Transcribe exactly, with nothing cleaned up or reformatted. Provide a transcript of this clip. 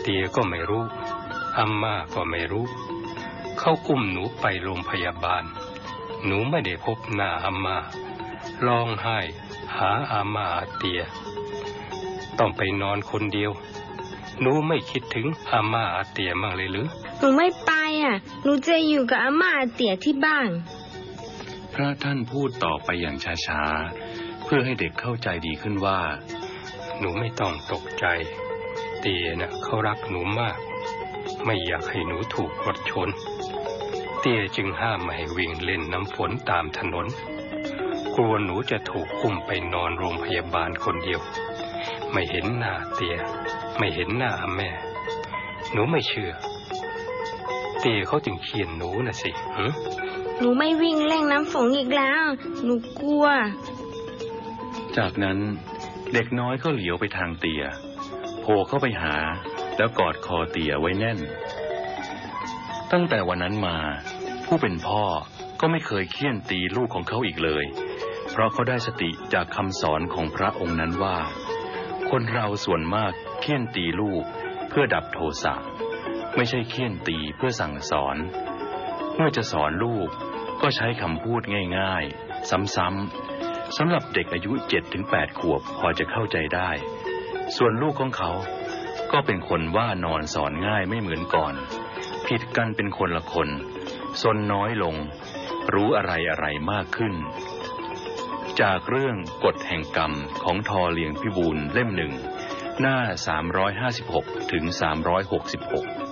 เตียก็ไม่รู้อาม่าก็ไม่รู้เขาอุ้มหนูไปโรงพยาบาลหนูไม่ได้พบหน้าอาม่าร้องไห้หาอาม่าอาเตียต้องไปนอนคนเดียวหนูไม่คิดถึงอาม่าอาเตียมั่งเลยหรือหนูไม่ไปอ่ะหนูจะอยู่กับอาม่าอาเตียที่บ้านพระท่านพูดต่อไปอย่างช้าๆเพื่อให้เด็กเข้าใจดีขึ้นว่าหนูไม่ต้องตกใจเตียน่ะเขารักหนูมากไม่อยากให้หนูถูกรถชนเตียจึงห้ามไม่ให้วิ่งเล่นน้ำฝนตามถนนกลัวหนูจะถูกอุ้มไปนอนโรงพยาบาลคนเดียวไม่เห็นหน้าเตียไม่เห็นหน้าแม่หนูไม่เชื่อเตียเขาจึงเคียนหนูน่ะสิหนูไม่วิ่งเล่นน้ำฝนอีกแล้วหนูกลัวจากนั้นเด็กน้อยก็เหลียวไปทางเตียโผล่เข้าไปหาแล้วกอดคอเตียไว้แน่นตั้งแต่วันนั้นมาผู้เป็นพ่อก็ไม่เคยเคี่ยนตีลูกของเขาอีกเลยเพราะเขาได้สติจากคำสอนของพระองค์นั้นว่าคนเราส่วนมากเคี่ยนตีลูกเพื่อดับโทสะไม่ใช่เคี่ยนตีเพื่อสั่งสอนเมื่อจะสอนลูกก็ใช้คำพูดง่ายๆซ้ำๆสำหรับเด็กอายุ เจ็ดถึงแปด ขวบพอจะเข้าใจได้ส่วนลูกของเขาก็เป็นคนว่านอนสอนง่ายไม่เหมือนก่อนผิดกันเป็นคนละคนซนน้อยลงรู้อะไรอะไรมากขึ้นจากเรื่องกฎแห่งกรรมของทอเลียงพิบูลเล่มหนึ่งหน้าสามร้อยห้าสิบหกถึงสามร้อยหกสิบหก